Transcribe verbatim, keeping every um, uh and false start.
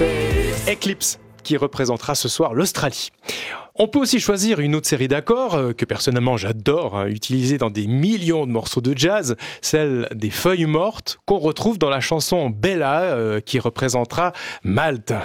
c'est Eclipse qui représentera ce soir l'Australie. On peut aussi choisir une autre série d'accords euh, que personnellement j'adore, hein, utilisée dans des millions de morceaux de jazz, celle des feuilles mortes qu'on retrouve dans la chanson Bella euh, qui représentera Malte.